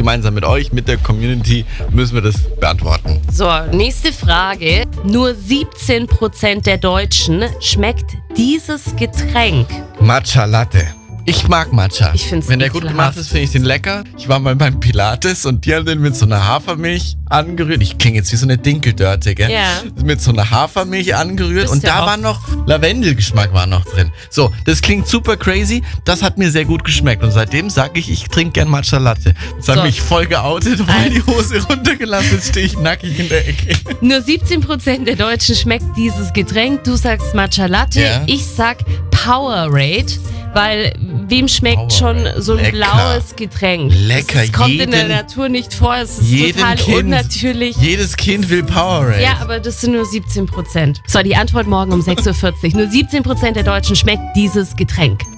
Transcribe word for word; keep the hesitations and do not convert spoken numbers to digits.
gemeinsam mit euch, mit der Community, müssen wir das beantworten. So, nächste Frage. Nur siebzehn Prozent der Deutschen schmeckt dieses Getränk. Matcha Latte. Ich mag Matcha. Ich find's Wenn der gut ekelhaft. gemacht ist, finde ich den lecker. Ich war mal beim Pilates und die haben den mit so einer Hafermilch angerührt. Ich klinge jetzt wie so eine Dinkeldörte, gell? Ja. Mit so einer Hafermilch angerührt Bist und ja da auch- war noch Lavendelgeschmack war noch drin. So, das klingt super crazy. Das hat mir sehr gut geschmeckt und seitdem sage ich, ich trinke gern Matcha Latte. Das hat So. mich voll geoutet, weil die Hose runtergelassen. Jetzt stehe ich nackig in der Ecke. Nur siebzehn Prozent der Deutschen schmeckt dieses Getränk. Du sagst Matcha Latte, Ja. ich sag Powerade, weil wem schmeckt schon Powerade. so ein Lecker. blaues Getränk? Lecker. Es kommt in der Jeden- Natur nicht vor, es ist Jedem total Kind. unnatürlich. Jedes Kind will Powerade. Ja, aber das sind nur siebzehn Prozent. So, die Antwort morgen um sechs Uhr vierzig. Nur siebzehn Prozent der Deutschen schmeckt dieses Getränk.